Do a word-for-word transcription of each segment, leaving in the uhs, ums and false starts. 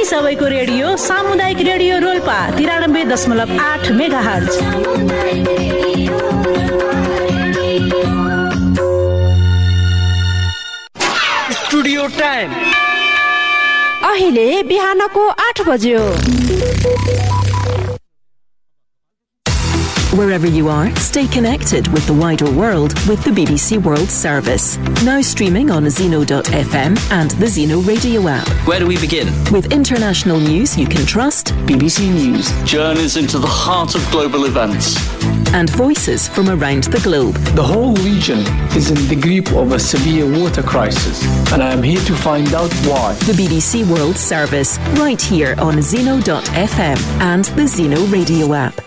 सबैको रेडियो सामुदायिक रेडियो रोल्पा तिरानब्बे दशमलव आठ मेगाहर्ज। स्टुडियो टाइम अहिले बिहानको आठ बज्यो। Wherever you are, stay connected with the wider world with the B B C World Service. Now streaming on zeno dot f m and the Zeno radio app. Where do we begin? With international news you can trust, B B C News journeys into the heart of global events. And voices from around the globe. The whole region is in the grip of a severe water crisis, and I am here to find out why. The B B C World Service, right here on zeno dot f m and the Zeno radio app.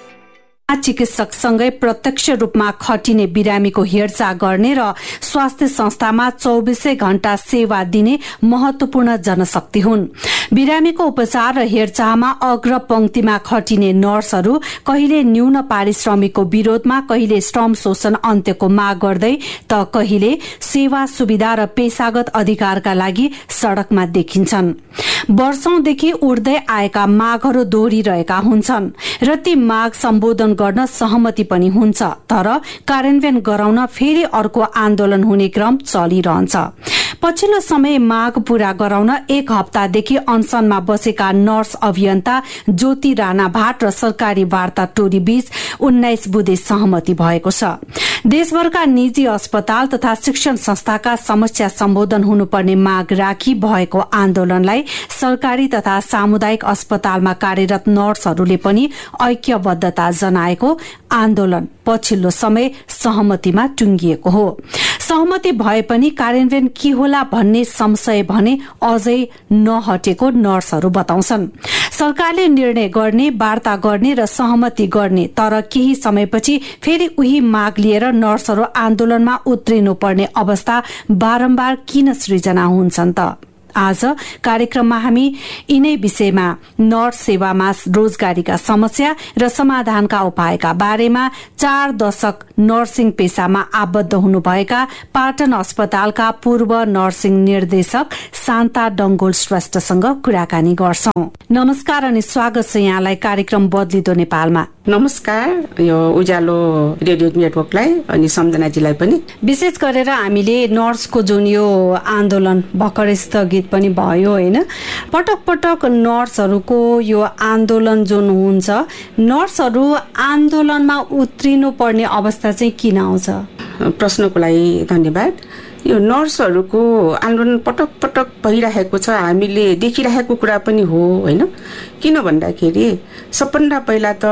चिकित्सकसँगै प्रत्यक्ष रूपमा खटिने बिरामीको हेरचाह गर्ने र स्वास्थ्य संस्थामा चौबीसै घण्टा सेवा दिने महत्वपूर्ण जनशक्ति हुन्। बिरामीको उपचार र हेरचाहमा अग्रपंक्तिमा खटिने नर्सहरू कहिले न्यून पारिश्रमिकको विरोधमा, कहिले श्रम शोषण अन्त्यको माग गर्दै त कहिले सेवा सुविधा र पेशागत अधिकारका लागि सड़कमा देखिन्छन्। वर्षौंदेखि उड्दै आएका मागहरू दोहोरिरहेका हुन्छन् र ती माग सम्बोधन गर्न सहमति पनि हुन्छ, तर कार्यान्वयन गराउन फेरि अर्को आन्दोलन हुने क्रम चलिरहन्छ। पछिल्लो समय माग पूरा गराउन एक हप्तादेखि अनसनमा बसेका नर्स अभियन्ता ज्योति राणा भाट र सरकारी वार्ता टोली बीच उन्नाइस बुधे सहमति भएको छ। देशभरका निजी अस्पताल तथा शिक्षण संस्थाका समस्या सम्बोधन हुनुपर्ने माग राखी भएको आन्दोलनलाई सरकारी तथा सामुदायिक अस्पतालमा कार्यरत नर्सहरूले पनि ऐक्यबद्धता जनाएको आन्दोलन पछिल्लो समय सहमतिमा टुंगिएको हो। सहमति भए पनि कार्यान्वयन के होला भन्ने संशय भने अझै नहटेको नर्सहरू बताउँछन्। सरकारले निर्णय गर्ने, वार्ता गर्ने र सहमति गर्ने, तर केही समयपछि फेरि उही माग लिएर नर्सहरू आन्दोलनमा उत्रिनु पर्ने अवस्था बारम्बार किन सृजना हुन्छन् त? आज कार्यक्रममा हामी यिनै विषयमा नर्स सेवामा रोजगारीका समस्या र समाधानका उपायका बारेमा चार दशक नर्सिङ पेशामा आबद्ध हुनुभएका पाटन अस्पतालका पूर्व नर्सिङ निर्देशक शान्ता डंगोल श्रेष्ठसँग कुराकानी गर्छौं। नमस्कार अनि स्वागत छ यहाँलाई कार्यक्रम बदलिदो नेपालमा। नमस्कार, यो उज्यालो रेडियो नेटवर्कलाई अनि सम्झनाजीलाई पनि। विशेष गरेर हामीले नर्सको जुन यो आन्दोलन भर्खरै स्थगित पनि भयो हैन, पटक पटक नर्सहरूको यो आन्दोलन जुन हुन्छ, नर्सहरू आन्दोलनमा उत्रिनु पर्ने अवस्था चाहिँ किन आउँछ? प्रश्नको लागि धन्यवाद। यो नर्सहरूको आन्दोलन पटक पटक भइरहेको छ, हामीले देखिरहेको कुरा पनि हो हैन। किन भन्दाखेरि सबभन्दा पहिला त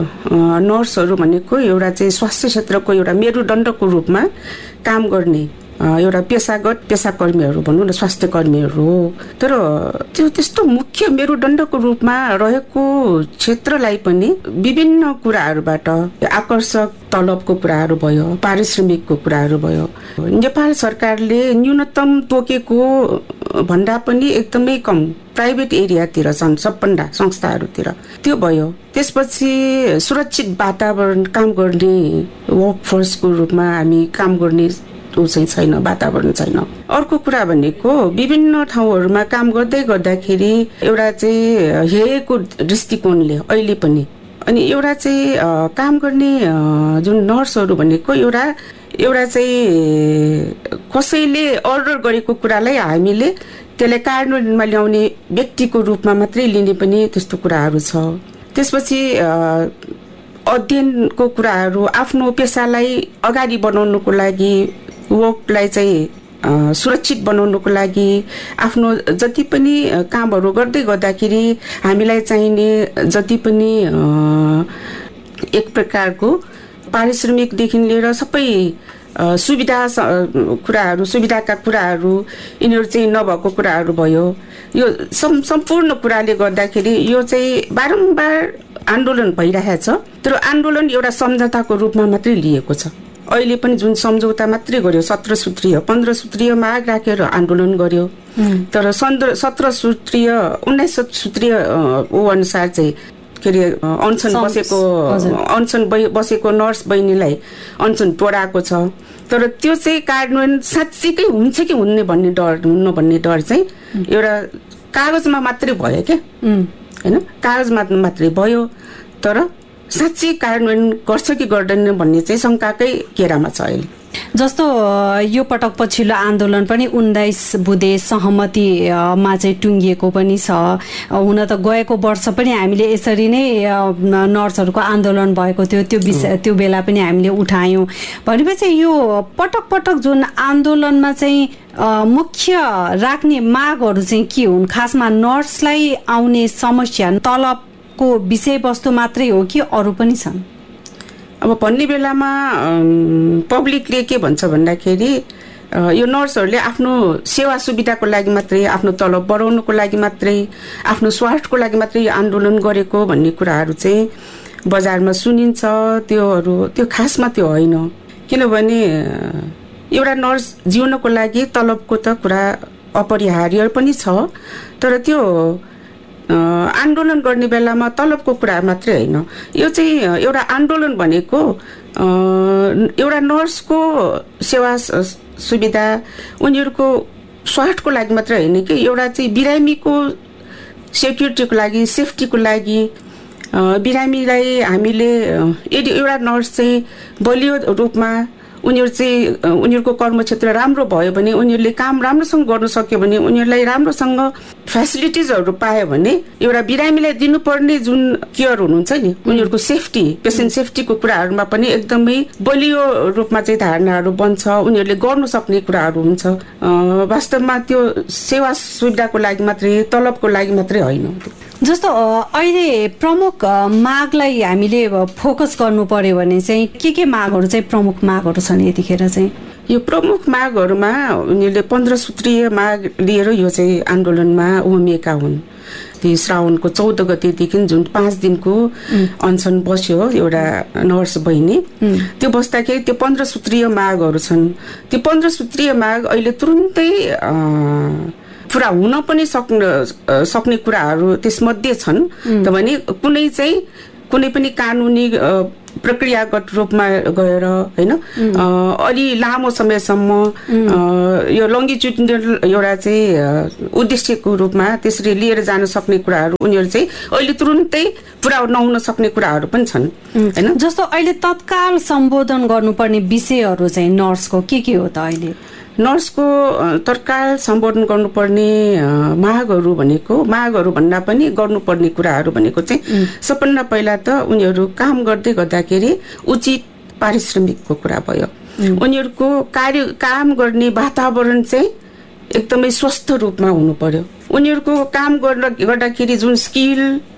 नर्सहरू भनेको एउटा चाहिँ स्वास्थ्य क्षेत्रको एउटा मेरुदण्डको रूपमा काम गर्ने एउटा पेशागत पेशाकर्मीहरू भनौँ न, स्वास्थ्य कर्मीहरू हो। तर त्यो त्यस्तो मुख्य मेरुदण्डको रूपमा रहेको क्षेत्रलाई पनि विभिन्न कुराहरूबाट आकर्षक तलबको कुराहरू भयो, पारिश्रमिकको कुराहरू भयो। नेपाल सरकारले न्यूनतम तोकेको भन्दा पनि एकदमै कम प्राइभेट एरियातिर छन् सबभन्दा संस्थाहरूतिर, त्यो भयो। त्यसपछि सुरक्षित वातावरण काम गर्ने वर्कफोर्सको रूपमा हामी काम गर्ने चाहिँ छैन, वातावरण छैन। अर्को कुरा भनेको विभिन्न ठाउँहरूमा काम गर्दै गर्दाखेरि एउटा चाहिँ हेरेको दृष्टिकोणले अहिले पनि, अनि एउटा चाहिँ काम गर्ने जुन नर्सहरू भनेको एउटा एउटा चाहिँ कसैले अर्डर गरेको कुरालाई हामीले त्यसलाई कार्यान्वयनमा ल्याउने व्यक्तिको रूपमा मात्रै लिने पनि त्यस्तो कुराहरू छ। त्यसपछि अध्ययनको कुराहरू, आफ्नो पेसालाई अगाडि बढाउनुको लागि, वर्कलाई चाहिँ सुरक्षित बनाउनुको लागि आफ्नो जति पनि कामहरू गर्दै गर्दाखेरि हामीलाई चाहिने जति पनि एक प्रकारको पारिश्रमिकदेखि लिएर सबै सुविधा कुराहरू सुविधाका कुराहरू यिनीहरू चाहिँ नभएको कुराहरू भयो। यो सम्पूर्ण कुराले गर्दाखेरि यो चाहिँ बारम्बार आन्दोलन भइरहेछ, तर आन्दोलन एउटा सम्झौताको रूपमा मात्रै लिएको छ। अहिले पनि जुन सम्झौता मात्रै गर्यो, सत्र सूत्रीय पन्ध्र सूत्रीय माग राखेर आन्दोलन गर्यो, तर सत्र सूत्रीय उन्नाइस सूत्रीय ओ अनुसार चाहिँ के अरे अनसन बसेको अनसन बसेको नर्स बहिनीलाई अनसन तोडाएको छ। तर त्यो चाहिँ कार्यान्वयन साँच्चीकै हुन्छ कि हुन्न भन्ने डर हुन्न भन्ने डर चाहिँ एउटा कागजमा मात्रै भयो क्या होइन, कागजमा मात्रै भयो, तर साँच्चै कार्यान्वयन गर्छ कि गर्दैन भन्ने चाहिँ शङ्काकै घेरामा छ अहिले। जस्तो यो पटक पछिल्लो आन्दोलन पनि उन्नाइस बुँदे सहमतिमा चाहिँ टुङ्गिएको पनि छ। हुन त गएको वर्ष पनि हामीले यसरी नै नर्सहरूको आन्दोलन भएको थियो, त्यो विषय त्यो बेला पनि हामीले उठायौँ। भनेपछि यो पटक पटक जुन आन्दोलनमा चाहिँ मुख्य राख्ने मागहरू चाहिँ के हुन्? खासमा नर्सलाई आउने समस्या तलबको विषयवस्तु मात्रै हो कि अरू पनि छन्? अब भन्ने बेलामा पब्लिकले के भन्छ भन्दाखेरि यो नर्सहरूले आफ्नो सेवा सुविधाको लागि मात्रै, आफ्नो तलब बढाउनुको लागि मात्रै, आफ्नो स्वास्थ्यको लागि मात्रै यो आन्दोलन गरेको भन्ने कुराहरू चाहिँ बजारमा सुनिन्छ। त्योहरू त्यो खासमा त्यो होइन, किनभने एउटा नर्स जिउनको लागि तलबको त कुरा अपरिहार्य पनि छ, तर त्यो आन्दोलन गर्ने बेलामा तलबको कुरा मात्रै होइन। यो चाहिँ एउटा आन्दोलन भनेको एउटा नर्सको सेवा सुविधा, उनीहरूको स्वास्थ्यको लागि मात्रै होइन कि एउटा चाहिँ बिरामीको सेक्युरिटीको लागि, सेफ्टीको लागि। बिरामीलाई हामीले यदि एउटा नर्स चाहिँ बलियो रूपमा उनीहरू चाहिँ उनीहरूको कर्मक्षेत्र राम्रो भयो भने, उनीहरूले काम राम्रोसँग गर्न सक्यो भने, उनीहरूलाई राम्रोसँग फेसिलिटिजहरू पायो भने एउटा बिरामीलाई दिनुपर्ने जुन केयर हुनुहुन्छ नि, उनीहरूको सेफ्टी, पेसेन्ट सेफ्टीको कुराहरूमा पनि एकदमै बलियो रूपमा चाहिँ धारणाहरू बन्छ, उनीहरूले गर्नु सक्ने कुराहरू हुन्छ। वास्तवमा त्यो सेवा सुविधाको लागि मात्रै, तलबको लागि मात्रै होइन। जस्तो अहिले प्रमुख मागलाई हामीले फोकस गर्नु पर्यो भने चाहिँ के के मागहरू चाहिँ प्रमुख मागहरू छन् यतिखेर चाहिँ? यो प्रमुख मागहरूमा उनीहरूले पन्ध्र सूत्रीय माग लिएर यो चाहिँ आन्दोलनमा उमिएका हुन्। त्यो श्रावणको चौध गतेदेखि जुन पाँच दिनको अनसन बस्यो एउटा नर्स बहिनी, त्यो बस्दाखेरि त्यो पन्ध्र सूत्रीय मागहरू छन्। त्यो पन्ध्र सूत्रीय माग अहिले तुरुन्तै पुरा हुन पनि सक्ने सक्ने कुराहरू त्यसमध्ये छन्। त भने कुनै चाहिँ कुनै पनि कानुनी प्रक्रियागत रूपमा गएर होइन, अलि लामो समयसम्म यो लङ्गिट्युडिनल एउटा चाहिँ उद्देश्यको रूपमा त्यसरी लिएर जान सक्ने कुराहरू उनीहरू चाहिँ अहिले तुरुन्तै पुरा नहुन सक्ने कुराहरू पनि छन् होइन। जस्तो अहिले तत्काल सम्बोधन गर्नुपर्ने विषयहरू चाहिँ नर्सको के के हो त? अहिले नर्सको तत्काल सम्बोधन गर्नुपर्ने मागहरू भनेको, मागहरू भन्दा पनि गर्नुपर्ने कुराहरू भनेको चाहिँ सबभन्दा पहिला त उनीहरू काम गर्दै गर्दाखेरि उचित पारिश्रमिकको कुरा भयो। उनीहरूको कार्य काम गर्ने वातावरण चाहिँ एकदमै स्वस्थ रूपमा हुनु पर्यो। उनीहरूको काम गर्न गर्दाखेरि जुन स्किल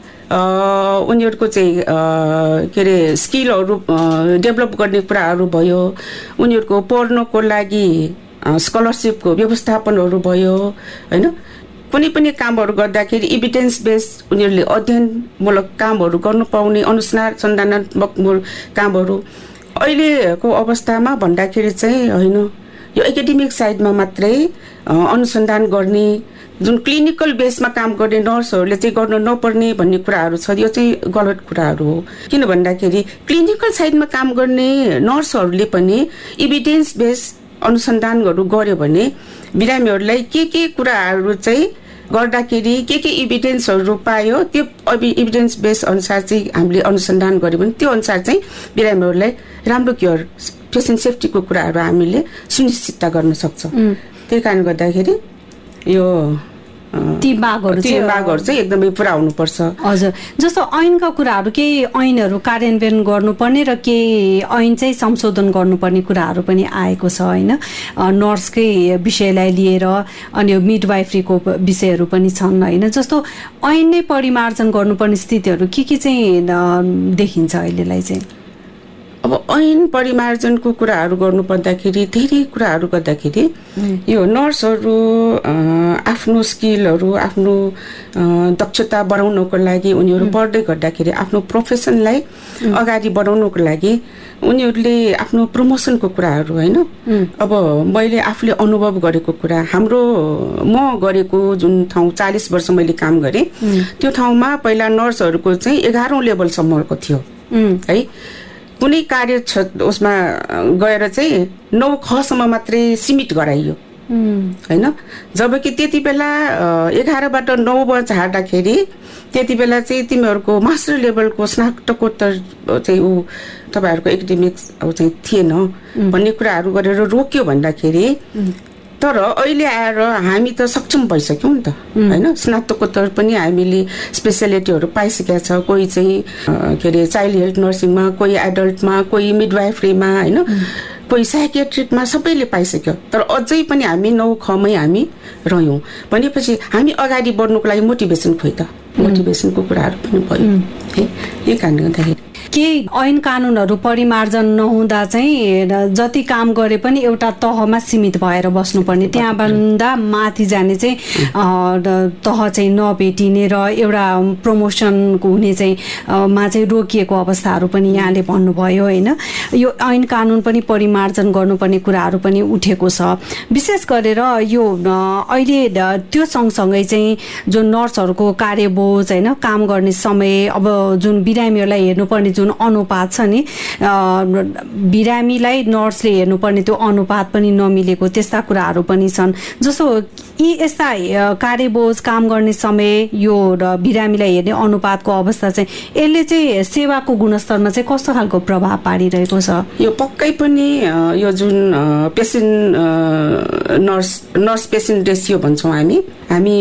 उनीहरूको चाहिँ के अरे स्किलहरू डेभलप गर्ने कुराहरू भयो, उनीहरूको पढ्नको लागि स्कलरसिपको व्यवस्थापनहरू भयो होइन। कुनै पनि कामहरू गर्दाखेरि इभिडेन्स बेस उनीहरूले अध्ययनमूलक कामहरू गर्नु पाउने, अनुसन्धानात्मक कामहरू अहिलेको अवस्थामा भन्दाखेरि चाहिँ होइन, यो एकाडेमिक साइडमा मात्रै अनुसन्धान गर्ने, जुन क्लिनिकल बेसमा काम गर्ने नर्सहरूले चाहिँ गर्न नपर्ने भन्ने कुराहरू छ। यो चाहिँ गलत कुराहरू हो। किन भन्दाखेरि क्लिनिकल साइडमा काम गर्ने नर्सहरूले पनि इभिडेन्स बेस अनुसन्धानहरू गर्यो भने बिरामीहरूलाई के के कुराहरू चाहिँ गर्दाखेरि के के इभिडेन्सहरू पायो, त्यो इभिडेन्स बेस अनुसार चाहिँ हामीले अनुसन्धान गर्यो भने त्यो अनुसार चाहिँ बिरामीहरूलाई राम्रो केयर, पेसेन्ट सेफ्टीको कुराहरू हामीले सुनिश्चितता गर्न सक्छौँ। त्यही कारण गर्दाखेरि यो ती मागहरू चाहिँ एकदमै पुरा हुनुपर्छ। हजुर, जस्तो ऐनका कुराहरू, केही ऐनहरू कार्यान्वयन गर्नुपर्ने र केही ऐन चाहिँ संशोधन गर्नुपर्ने कुराहरू पनि आएको छ होइन, नर्सकै विषयलाई लिएर। अनि मिडवाइफरीको विषयहरू पनि छन् होइन। जस्तो ऐन नै परिमार्जन गर्नुपर्ने स्थितिहरू के के चाहिँ देखिन्छ अहिलेलाई चाहिँ? अब ऐन परिमार्जनको कुराहरू गर्नुपर्दाखेरि धेरै कुराहरू गर्दाखेरि यो नर्सहरू आफ्नो स्किलहरू, आफ्नो दक्षता बढाउनको लागि उनीहरू पढ्दै गर्दाखेरि आफ्नो प्रोफेसनलाई अगाडि बढाउनको लागि उनीहरूले आफ्नो प्रमोसनको कुराहरू होइन। अब मैले आफूले अनुभव गरेको कुरा, हाम्रो म गरेको जुन ठाउँ चालिस वर्ष मैले काम गरेँ, त्यो ठाउँमा पहिला नर्सहरूको चाहिँ एघारौँ लेभलसम्मको थियो है। कुनै कार्य उसमा गएर चाहिँ नौ खसम्म मात्रै सीमित गराइयो होइन। जबकि त्यति बेला एघारबाट नौ बज झार्दाखेरि त्यति बेला चाहिँ तिमीहरूको मास्टर लेभलको स्नातकोत्तर चाहिँ ऊ तपाईँहरूको एकाडेमिक्स अब चाहिँ थिएन भन्ने कुराहरू गरेर रोक्यो भन्दाखेरि, तर अहिले आएर हामी त सक्षम भइसक्यौँ नि त होइन। स्नातकोत्तर पनि हामीले स्पेसियालिटीहरू पाइसकेका छ। कोही चाहिँ के अरे चाइल्ड हेल्थ नर्सिङमा, कोही एडल्टमा, कोही मिडवाइफरीमा होइन, कोही साइकियाट्रिकमा, सबैले पाइसक्यो। तर अझै पनि हामी नौ खमै हामी रह्यौँ भनेपछि हामी अगाडि बढ्नुको लागि मोटिभेसन खोइ त, मोटिभेसनको कुराहरू पनि भयो है। यही कारणले गर्दाखेरि केही ऐन कानुनहरू परिमार्जन नहुँदा चाहिँ जति काम गरे पनि एउटा तहमा सीमित भएर बस्नुपर्ने, त्यहाँभन्दा माथि जाने चाहिँ तह चाहिँ नभेटिने र एउटा प्रमोसन हुने चाहिँ मा चाहिँ रोकिएको अवस्थाहरू पनि यहाँले भन्नुभयो होइन। यो ऐन कानुन पनि परिमार्जन गर्नुपर्ने कुराहरू पनि उठेको छ। विशेष गरेर यो अहिले त्यो सँगसँगै चाहिँ जो नर्सहरूको कार्यबोझ होइन, काम गर्ने समय, अब जुन बिरामीहरूलाई हेर्नुपर्ने जुन अनुपात छ नि, बिरामीलाई नर्सले हेर्नुपर्ने त्यो अनुपात पनि नमिलेको, त्यस्ता कुराहरू पनि छन्। जस्तो यी यस्ता कार्यबोझ, काम गर्ने समय, यो र बिरामीलाई हेर्ने अनुपातको अवस्था चाहिँ यसले चाहिँ सेवाको गुणस्तरमा चाहिँ कस्तो खालको प्रभाव पारिरहेको छ? यो पक्कै पनि यो जुन patient nurse nurse patient ratio भन्छौँ हामी हामी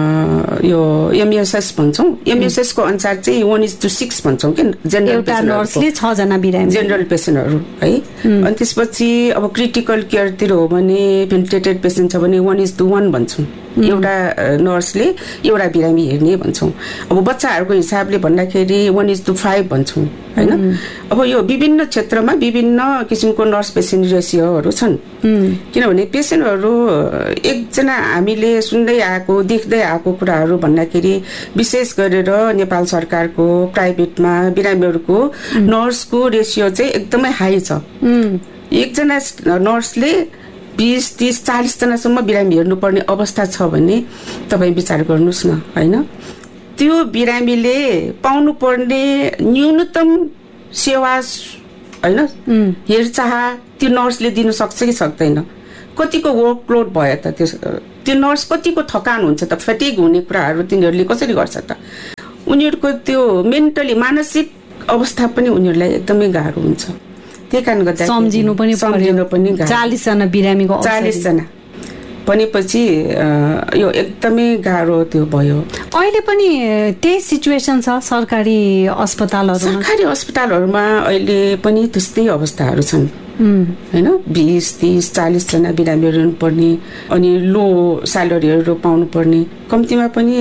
यो एमएसएस भन्छौँ। एमएसएसको अनुसार चाहिँ वान इज टू सिक्स भन्छौँ कि जेनरल नर्सले छ जना बिरामी, जेनरल पेसेन्टहरू है। अनि त्यसपछि अब क्रिटिकल केयरतिर हो भने, भेन्टिलेटेड पेसेन्ट छ भने वान इज टू वान भन्छौँ। एउटा नर्सले एउटा बिरामी हेर्ने भन्छौँ। अब बच्चाहरूको हिसाबले भन्दाखेरि वान इज टू फाइभ भन्छौँ होइन। अब यो विभिन्न क्षेत्रमा विभिन्न किसिमको नर्स पेसेन्ट रेसियोहरू छन्, किनभने पेसेन्टहरू एकजना हामीले सुन्दै आएको देख्दै आएको कुराहरू भन्दाखेरि विशेष गरेर नेपाल सरकारको प्राइभेटमा बिरामीहरूको नर्सको रेसियो चाहिँ एकदमै हाई छ। एकजना नर्सले बीस तीस चालीस जनासम्म बिरामी हेर्नुपर्ने अवस्था छ भने तपाईँ विचार गर्नुहोस् न होइन। त्यो बिरामीले पाउनु पर्ने न्यूनतम सेवा होइन, हेरचाह त्यो नर्सले दिन सक्छ कि सक्दैन? कतिको वर्कलोड भयो त, त्यो त्यो नर्स कतिको थकान हुन्छ त, फेटिग हुने कुराहरू तिनीहरूले कसरी गर्छ त? उनीहरूको त्यो मेन्टली मानसिक अवस्था पनि उनीहरूलाई एकदमै गाह्रो हुन्छ। त्यही कारण गर्दा सम्झिनु पनि सम्झिनु पनि चालीस जना बिरामीको चालीस जना भनेपछि यो एकदमै गाह्रो त्यो भयो। अहिले पनि त्यही सिचुएसन छ सरकारी अस्पतालहरूमा। सरकारी अस्पतालहरूमा अहिले पनि त्यस्तै अवस्थाहरू छन् होइन। बिस तीस चालीस जना बिरामीहरू हुनुपर्ने, अनि लो स्यालेरीहरू पाउनु पर्ने। कम्तीमा पनि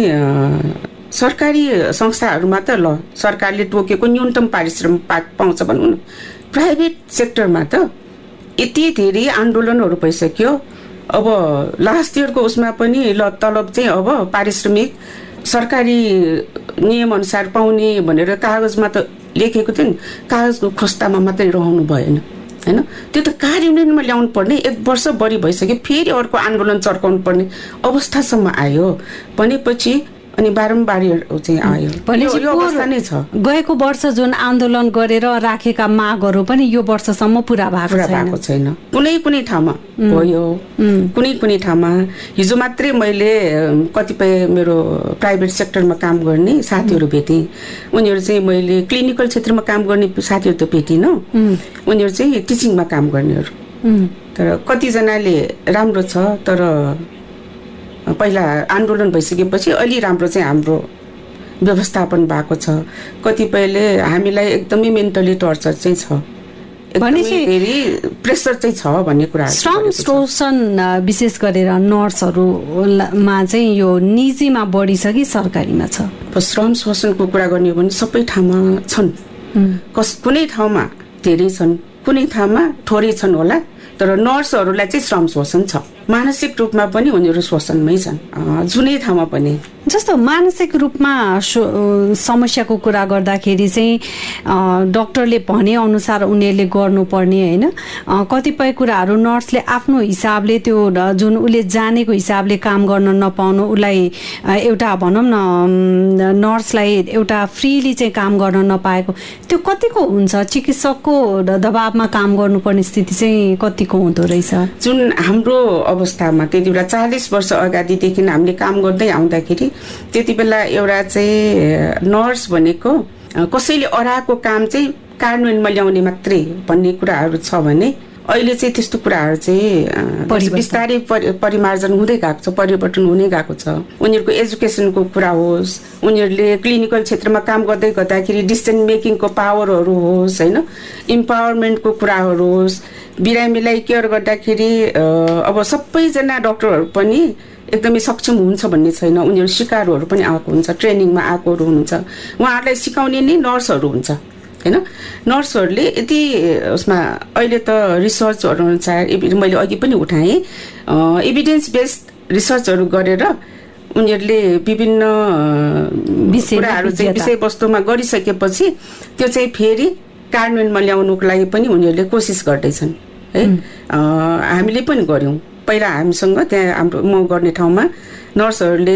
सरकारी संस्थाहरूमा त ल सरकारले तोकेको न्यूनतम पारिश्रमिक पाउँछ भनौँ न। प्राइभेट सेक्टरमा त यति धेरै आन्दोलनहरू भइसक्यो। अब लास्ट इयरको उसमा पनि ल तलब चाहिँ अब पारिश्रमिक सरकारी नियमअनुसार पाउने भनेर कागजमा त लेखेको थियो नि, कागजको खोस्तामा मात्रै रहनु भएन होइन। त्यो त कार्यान्वयनमा ल्याउनु पर्ने। एक वर्ष बढी भइसक्यो, फेरि अर्को आन्दोलन चर्काउनु पर्ने अवस्थासम्म आयो भनेपछि अनि बारम्बार चाहिँ आयो। यो अवस्था नै छ। गएको वर्ष जुन आन्दोलन गरेर राखेका मागहरू पनि यो वर्षसम्म पुरा भएको छैन। कुनै कुनै ठाउँमा भयो, कुनै कुनै ठाउँमा। हिजो मात्रै मैले कतिपय मेरो प्राइभेट सेक्टरमा काम गर्ने साथीहरू भेटेँ। उनीहरू चाहिँ मैले क्लिनिकल क्षेत्रमा काम गर्ने साथीहरू त भेटिनँ, उनीहरू चाहिँ टिचिङमा काम गर्नेहरू। तर कतिजनाले राम्रो छ, तर पहिला आन्दोलन भइसकेपछि अलि राम्रो चाहिँ हाम्रो व्यवस्थापन भएको छ। कतिपयले हामीलाई एकदमै मेन्टली टर्चर चाहिँ छ, प्रेसर चाहिँ छ भन्ने कुरा। श्रम शोषण विशेष गरेर नर्सहरूमा चाहिँ यो निजीमा बढी छ कि सरकारीमा छ? श्रम शोषणको कुरा गर्ने हो भने सबै ठाउँमा छन्। कस कुनै ठाउँमा धेरै छन्, कुनै ठाउँमा थोरै छन् होला। तर नर्सहरूलाई चाहिँ श्रम शोषण छ, मानसिक रूपमा पनि उनीहरू शोषणमै छन् जुनै ठाउँमा पनि। जस्तो मानसिक रूपमा समस्याको कुरा गर्दाखेरि चाहिँ डाक्टरले भने अनुसार उनीहरूले गर्नुपर्ने होइन, कतिपय कुराहरू नर्सले आफ्नो हिसाबले त्यो जुन उसले जानेको हिसाबले काम गर्न नपाउनु, उसलाई एउटा भनौँ न नर्सलाई एउटा फ्रीली चाहिँ काम गर्न नपाएको, त्यो कतिको हुन्छ? चिकित्सकको दबावमा काम गर्नुपर्ने स्थिति चाहिँ कतिको हुँदो रहेछ? जुन हाम्रो अवस्थामा त्यति बेला चालिस वर्ष अगाडिदेखि हामीले काम गर्दै आउँदाखेरि त्यति बेला एउटा चाहिँ नर्स भनेको कसैले अराएको काम चाहिँ कार्यान्वयनमा ल्याउने मात्रै भन्ने कुराहरू छ भने अहिले चाहिँ त्यस्तो कुराहरू चाहिँ बिस्तारै परिमार्जन हुँदै गएको छ, परिवर्तन हुँदै गएको छ। उनीहरूको एजुकेसनको कुरा होस्, उनीहरूले क्लिनिकल क्षेत्रमा काम गर्दै गर्दाखेरि डिसिजन मेकिङको पावरहरू होस् होइन, इम्पावरमेन्टको कुराहरू होस्, बिरामीलाई केयर गर्दाखेरि अब सबैजना डक्टरहरू पनि एकदमै सक्षम हुन्छ भन्ने छैन। उनीहरू सिकारुहरू पनि आएको हुन्छ, ट्रेनिङमा आएकोहरू हुनुहुन्छ, उहाँहरूलाई सिकाउने नै नर्सहरू हुन्छ होइन। नर्सहरूले यति उसमा अहिले त रिसर्चहरू अनुसार मैले अघि पनि उठाएँ, एभिडेन्स बेस्ड रिसर्चहरू गरेर उनीहरूले विभिन्न कुराहरू चाहिँ विषयवस्तुमा गरिसकेपछि त्यो चाहिँ फेरि कार्यान्वयनमा ल्याउनुको लागि पनि उनीहरूले कोसिस गर्दैछन् है। हामीले पनि गऱ्यौँ पहिला, हामीसँग त्यहाँ हाम्रो म गर्ने ठाउँमा नर्सहरूले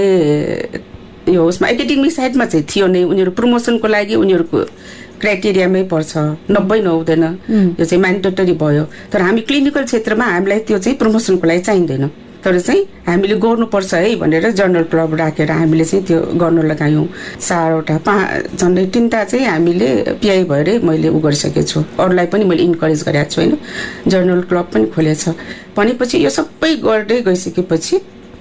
यो उसमा एकाडेमिक साइडमा चाहिँ थियो नै, उनीहरू प्रमोसनको लागि उनीहरूको क्राइटेरियामै पर्छ, नब्बे नहुँदैन, यो चाहिँ म्यान्डेटरी भयो। तर हामी क्लिनिकल क्षेत्रमा हामीलाई त्यो चाहिँ प्रमोसनको लागि चाहिँदैन, तर चाहिँ हामीले गर्नुपर्छ है भनेर जर्नल क्लब राखेर हामीले चाहिँ त्यो गर्न लगायौँ। चारवटा पाँच झन्डै तिनवटा चाहिँ हामीले पिआई भएरै मैले उ गरिसकेको छु, अरूलाई पनि मैले इन्करेज गरेको छु होइन। जर्नल क्लब पनि खोलेछ भनेपछि यो सबै गर्दै गइसकेपछि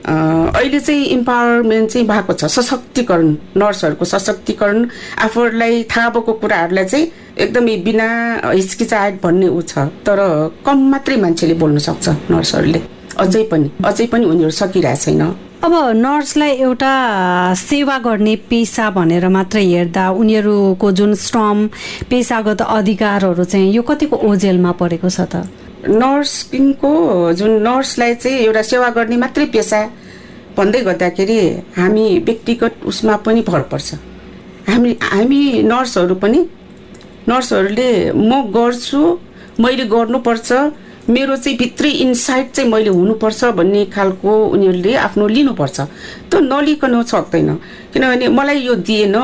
अहिले चाहिँ इम्पावरमेन्ट चाहिँ भएको छ, सशक्तिकरण, नर्सहरूको सशक्तिकरण, आफूहरूलाई थाहा भएको कुराहरूलाई चाहिँ एकदमै बिना हिचकिचाहट भन्ने ऊ छ। तर कम मात्रै मान्छेले बोल्न सक्छ नर्सहरूले, अझै पनि अझै पनि उनीहरू सकिरहेको छैन। अब नर्सलाई एउटा सेवा गर्ने पेसा भनेर मात्र हेर्दा उनीहरूको जुन श्रम, पेसागत अधिकारहरू चाहिँ यो कतिको ओझेलमा परेको छ त? नर्सिङको जुन नर्सलाई चाहिँ एउटा सेवा गर्ने मात्रै पेसा भन्दै गर्दाखेरि हामी व्यक्तिगत उसमा पनि भर पर्छ। हामी हामी नर्सहरू पनि नर्सहरूले म गर्छु, मैले गर्नुपर्छ, मेरो चाहिँ भित्री इन्साइट चाहिँ मैले हुनुपर्छ भन्ने खालको उनीहरूले आफ्नो लिनुपर्छ। त्यो नलिकन सक्दैन, किनभने मलाई यो दिएन,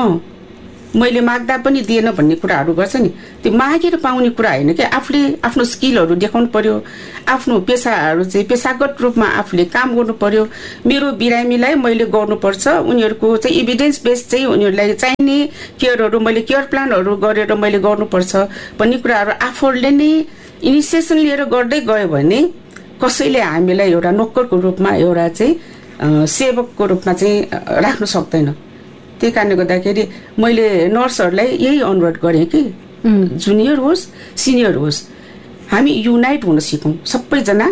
मैले माग्दा पनि दिएन भन्ने कुराहरू गर्छ नि, त्यो मागेर पाउने कुरा होइन कि। आफूले आफ्नो स्किलहरू देखाउनु पर्यो, आफ्नो पेसाहरू चाहिँ पेसागत रूपमा आफूले काम गर्नु पर्यो। मेरो बिरामीलाई मैले गर्नुपर्छ, उनीहरूको चाहिँ इभिडेन्स बेस्ड चाहिँ उनीहरूलाई चाहिने केयरहरू मैले केयर प्लानहरू गरेर मैले गर्नुपर्छ भन्ने कुराहरू आफूहरूले नै इनिसिएसन लिएर गर्दै गयो भने कसैले हामीलाई एउटा नोकरको रूपमा, एउटा चाहिँ सेवकको रूपमा चाहिँ राख्न सक्दैन। त्यही कारणले गर्दाखेरि मैले नर्सहरूलाई यही अनुरोध गरेँ कि जुनियर होस् सिनियर होस्, हामी युनाइट हुन सिकौँ, सबैजना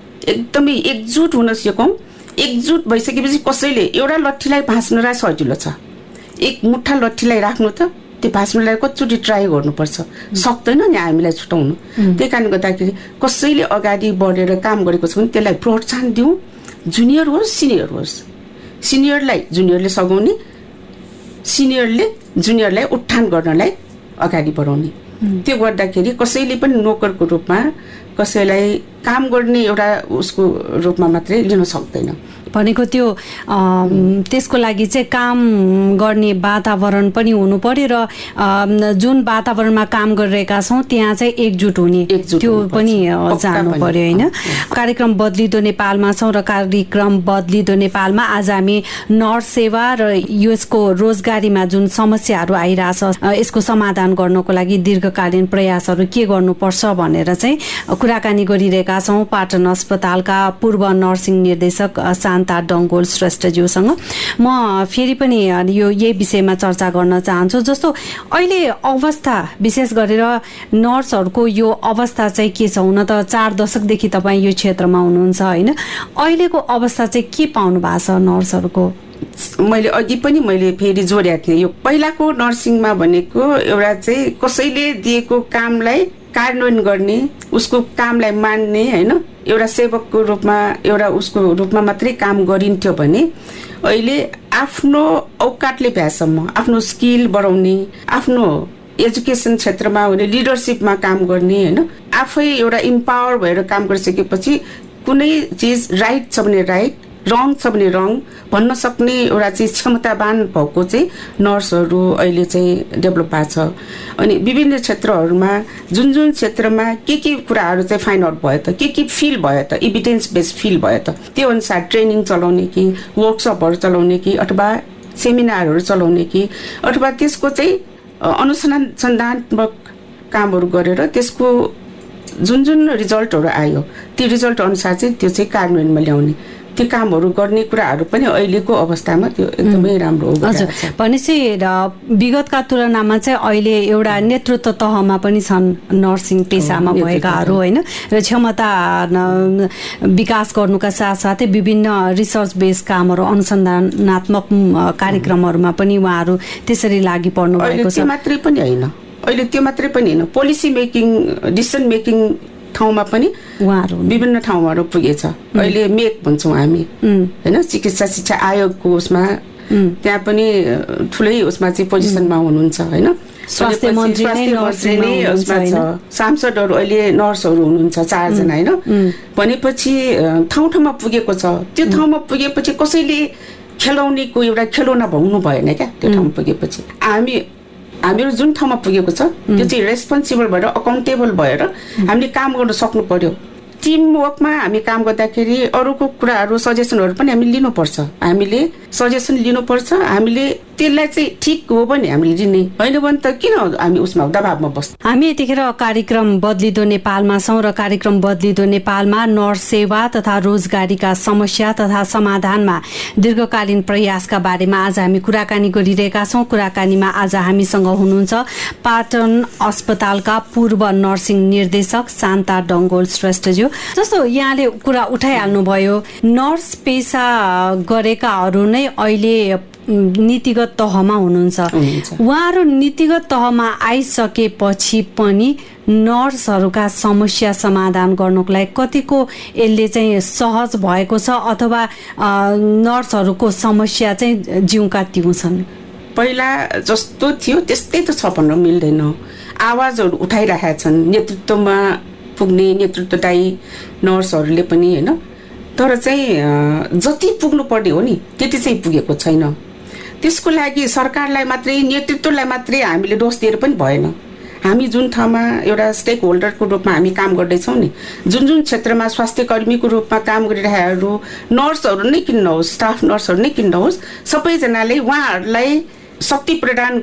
एकदमै एकजुट हुन सिकौँ। एकजुट भइसकेपछि कसैले एउटा लट्ठीलाई भाँच्नलाई सजिलो छ, एक मुठा लट्ठीलाई राख्नु त त्यो भाँच्नलाई कतिचोटि ट्राई गर्नुपर्छ, सक्दैन नि हामीलाई छुटाउनु। त्यही कारणले गर्दाखेरि कसैले अगाडि बढेर काम गरेको छ भने त्यसलाई प्रोत्साहन दिउँ, जुनियर होस् सिनियर होस्, सिनियरलाई जुनियरले सघाउने, सिनियरले जुनियरलाई उत्थान गर्नलाई अगाडि बढाउने। त्यो गर्दाखेरि कसैले पनि नोकरको रूपमा कसैलाई काम गर्ने एउटा उसको रूपमा मात्रै लिन सक्दैन। भनेको त्यो त्यसको लागि चाहिँ काम गर्ने वातावरण पनि हुनु पर्यो र जुन वातावरणमा काम गरिरहेका छौँ त्यहाँ चाहिँ एकजुट हुने त्यो पनि जानु पर्यो होइन। कार्यक्रम बदलिदो नेपालमा छौँ र कार्यक्रम बदलिदो नेपालमा आज हामी नर्स सेवा र यसको रोजगारीमा जुन समस्याहरू आइरहेछ यसको समाधान गर्नको लागि दीर्घकालीन प्रयासहरू के गर्नुपर्छ भनेर चाहिँ कुराकानी गरिरहेका छौँ पाटन अस्पतालका पूर्व नर्सिङ निर्देशक शान्ता डङ्गोल श्रेष्ठज्यूसँग। म फेरि पनि यो यही विषयमा चर्चा गर्न चाहन्छु। जस्तो अहिले अवस्था विशेष गरेर नर्सहरूको यो अवस्था चाहिँ के छ? हुन त चार दशकदेखि तपाईँ यो क्षेत्रमा हुनुहुन्छ होइन, अहिलेको अवस्था चाहिँ के पाउनु भएको छ नर्सहरूको? मैले अघि पनि मैले फेरि जोडेको थिएँ, यो पहिलाको नर्सिङमा भनेको एउटा चाहिँ कसैले दिएको कामलाई कार्यान्वयन गर्ने, उसको कामलाई मान्ने होइन, एउटा सेवकको रूपमा एउटा उसको रूपमा मात्रै काम गरिन्थ्यो भने अहिले आफ्नो औकातले भ्यासम्म आफ्नो स्किल बढाउने, आफ्नो एजुकेसन क्षेत्रमा हुने, लिडरसिपमा काम गर्ने हैन, आफै एउटा इम्पावर भएर काम गरिसकेपछि कुनै चिज राइट छ भने राइट, रङ छ भने रङ भन्न सक्ने एउटा चाहिँ क्षमतावान भएको चाहिँ नर्सहरू अहिले चाहिँ डेभलप भएको छ। अनि विभिन्न क्षेत्रहरूमा जुन जुन क्षेत्रमा के के कुराहरू चाहिँ फाइन्ड आउट भयो त, के के फिल भयो त, इभिडेन्स बेस्ड फिल भयो त, त्यो अनुसार ट्रेनिङ चलाउने कि वर्कसपहरू चलाउने कि अथवा सेमिनारहरू चलाउने कि अथवा त्यसको चाहिँ अनुसन्धानात्मक कामहरू गरेर त्यसको जुन जुन रिजल्टहरू आयो त्यो रिजल्ट अनुसार चाहिँ त्यो चाहिँ कार्यान्वयनमा ल्याउने, त्यो कामहरू गर्ने कुराहरू पनि अहिलेको अवस्थामा त्यो एकदमै राम्रो हो। हजुर, भनेपछि विगतका तुलनामा चाहिँ अहिले एउटा नेतृत्व तहमा पनि छन् नर्सिङ पेसामा भएकाहरू होइन, र क्षमता विकास गर्नुका साथसाथै विभिन्न रिसर्च बेस्ड कामहरू, अनुसन्धानात्मक कार्यक्रमहरूमा पनि उहाँहरू त्यसरी लागि पर्नु भएको छ। त्यो मात्रै पनि होइन, अहिले त्यो मात्रै पनि होइन, पोलिसी मेकिङ, डिसिसन मेकिङ ठाउँमा पनि उहाँहरू विभिन्न ठाउँहरू पुगेछ। अहिले मेक भन्छौँ हामी होइन, चिकित्सा शिक्षा आयोगको उसमा त्यहाँ पनि ठुलै उसमा चाहिँ पोजिसनमा हुनुहुन्छ होइन, स्वास्थ्य मन्त्री नै उसमा छ, सांसदहरू अहिले नर्सहरू हुनुहुन्छ चारजना होइन। भनेपछि ठाउँ ठाउँमा पुगेको छ। त्यो ठाउँमा पुगेपछि कसैले खेलाउनेको एउटा खेलौना हुनु भएन क्या। त्यो ठाउँमा पुगेपछि हामी हामीहरू जुन ठाउँमा पुगेको छ त्यो चाहिँ रेस्पोन्सिबल भएर, अकाउन्टेबल भएर हामीले काम गर्न सक्नु पर्यो। टिम वर्कमा हामी काम गर्दाखेरि अरूको कुराहरू, सजेसनहरू पनि हामीले लिनुपर्छ। हामीले सजेसन लिनुपर्छ, हामीले त्यसलाई चाहिँ ठिक हो भने हामीले लिने, होइन भने त किन हामी उसमा दबावमा बस्छ। हामी यतिखेर कार्यक्रम बदलिदो नेपालमा छौँ र कार्यक्रम बदलिदो नेपालमा नर्स सेवा तथा रोजगारीका समस्या तथा समाधानमा दीर्घकालीन प्रयासका बारेमा आज हामी कुराकानी गरिरहेका छौँ। कुराकानीमा आज हामीसँग हुनुहुन्छ पाटन अस्पतालका पूर्व नर्सिङ निर्देशक शान्ता डङ्गोल श्रेष्ठज्यू। जस्तो यहाँले कुरा उठाइहाल्नुभयो, नर्स पेसा गरेकाहरू नै अहिले नीतिगत तहमा हुनुहुन्छ। उहाँहरू नीतिगत तहमा आइसकेपछि पनि नर्सहरूका समस्या समाधान गर्नुको लागि कतिको यसले चाहिँ सहज भएको छ, अथवा नर्सहरूको समस्या चाहिँ जिउका तिउ छन्? पहिला जस्तो थियो त्यस्तै त छ भन्न मिल्दैन। आवाजहरू उठाइरहेका छन् नेतृत्वमा पुग्ने नेतृत्वदायी नर्सहरूले पनि होइन, तर चाहिँ जति पुग्नु पर्ने हो नि त्यति चाहिँ पुगेको छैन। त्यसको लागि सरकारलाई मात्रै, नेतृत्वलाई मात्रै हामीले दोष दिएर पनि भएन। हामी जुन ठाउँमा एउटा स्टेक होल्डरको रूपमा हामी काम गर्दैछौँ नि, जुन जुन क्षेत्रमा स्वास्थ्य कर्मीको रूपमा काम गरिरहेहरू, नर्सहरू नै किन नहोस्, स्टाफ नर्सहरू नै किन नहोस्, सबैजनाले उहाँहरूलाई शक्ति प्रदान